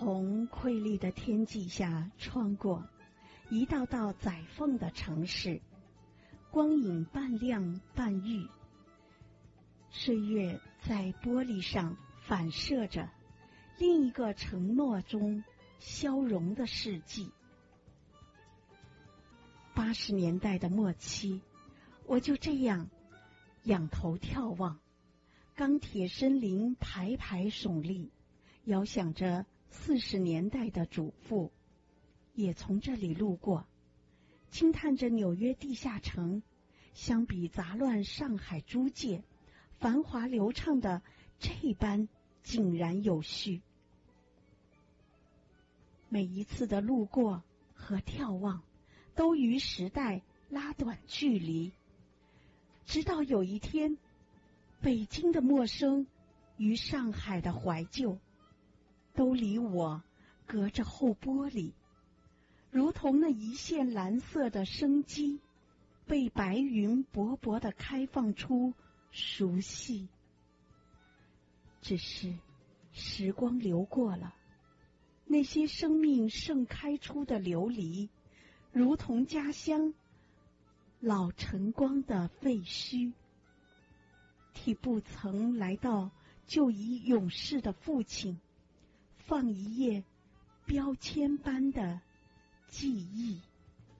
从瑰丽的天际下穿过一道道窄缝的城市，光影半亮半郁，岁月在玻璃上反射着另一个承诺中消融的世纪。80年代的末期，我就这样仰头眺望，钢铁森林排排耸立，遥想着40年代的主妇也从这里路过，轻叹着纽约地下城相比杂乱上海租界繁华流畅的这般井然有序。每一次的路过和眺望都与时代拉短距离，直到有一天，北京的陌生与上海的怀旧都离我隔着厚玻璃，如同那一线蓝色的生机被白云薄薄地开放出熟悉。只是时光流过了，那些生命盛开出的琉璃，如同家乡老晨光的废墟，替不曾来到就已永逝的父亲放一页标签般的记忆。